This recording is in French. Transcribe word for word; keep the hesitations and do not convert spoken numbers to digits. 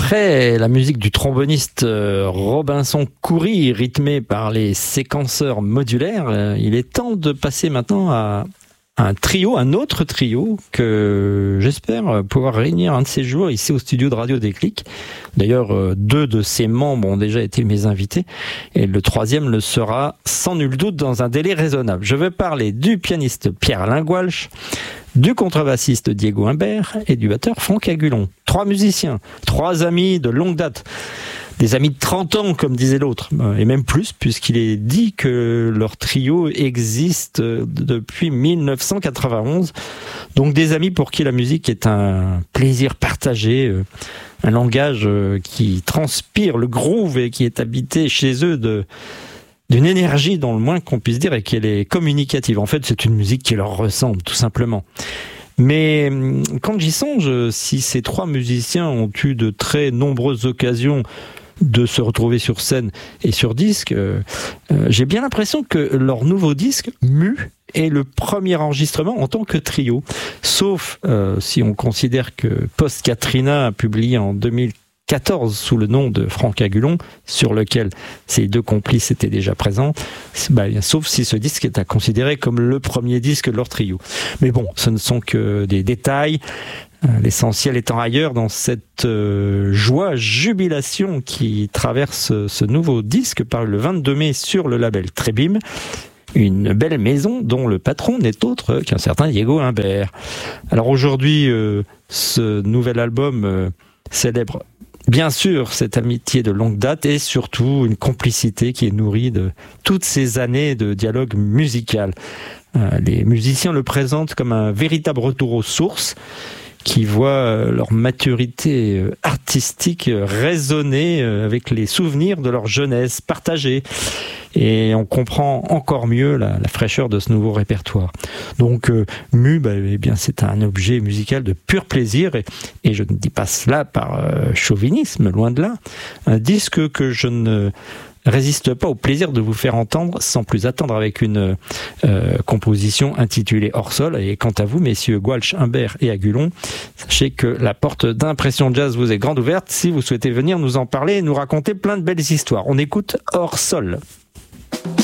Après la musique du tromboniste Robinson Coury, rythmée par les séquenceurs modulaires, il est temps de passer maintenant à un trio, un autre trio que j'espère pouvoir réunir un de ces jours ici au studio de Radio Déclic. D'ailleurs, deux de ses membres ont déjà été mes invités et le troisième le sera sans nul doute dans un délai raisonnable. Je veux parler du pianiste Pierre-Alain Goualch, du contrebassiste Diego Humbert et du batteur Franck Agulon. Trois musiciens, trois amis de longue date. Des amis de trente ans, comme disait l'autre, et même plus, puisqu'il est dit que leur trio existe depuis mille neuf cent quatre-vingt-onze. Donc des amis pour qui la musique est un plaisir partagé, un langage qui transpire le groove et qui est habité chez eux de, d'une énergie, dans le moins qu'on puisse dire, et qu'elle est communicative. En fait, c'est une musique qui leur ressemble, tout simplement. Mais quand j'y songe, si ces trois musiciens ont eu de très nombreuses occasions de se retrouver sur scène et sur disque, euh, euh, j'ai bien l'impression que leur nouveau disque, Mu, est le premier enregistrement en tant que trio. Sauf euh, si on considère que Post Katrina a publié en deux mille quatorze sous le nom de Franck Agulon, sur lequel ces deux complices étaient déjà présents, bah, sauf si ce disque est à considérer comme le premier disque de leur trio. Mais bon, ce ne sont que des détails, l'essentiel étant ailleurs dans cette euh, joie, jubilation qui traverse ce nouveau disque paru le vingt-deux mai sur le label Trébim, une belle maison dont le patron n'est autre qu'un certain Diego Humbert. Alors aujourd'hui, euh, ce nouvel album euh, célèbre bien sûr cette amitié de longue date et surtout une complicité qui est nourrie de toutes ces années de dialogue musical. Euh, les musiciens le présentent comme un véritable retour aux sources qui voit leur maturité artistique résonner avec les souvenirs de leur jeunesse partagée. Et on comprend encore mieux la, la fraîcheur de ce nouveau répertoire. Donc, euh, Mu, bah, eh bien, c'est un objet musical de pur plaisir, et, et je ne dis pas cela par euh, chauvinisme, loin de là. Un disque que je ne résiste pas au plaisir de vous faire entendre sans plus attendre avec une euh, composition intitulée Hors Sol. Et quant à vous, messieurs Goualch, Humbert et Agulon, sachez que la porte d'Impression Jazz vous est grande ouverte si vous souhaitez venir nous en parler et nous raconter plein de belles histoires. On écoute Hors Sol.